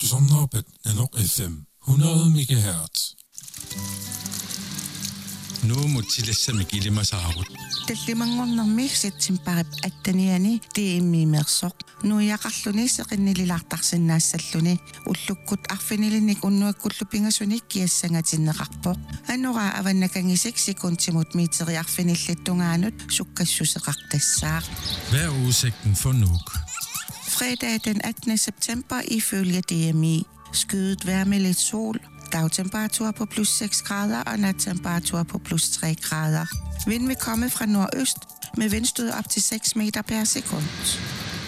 Sonnorbet Nanok FM 100 MHz. Nu mutilissa kilimasaarut. Tallimangornermi sitsimparip attaniani tiimmiimersoq nuiaqarluni seqinnililartarsinnaassalluni ullukkut arfinilinik unnuakkullu pingasunik kiassangatineqarpoq anora avannakangisik sekuntimut miiteriarfinillittungaanut sukkassuseqartassaaq. Hvad er udsigten for Nuuk? Fredag den 18. september ifølge DMI. Skyet vejr med lidt sol. Dagtemperatur på plus 6 grader og nattemperatur på plus 3 grader. Vind vil komme fra nordøst med vindstød op til 6 meter per sekund.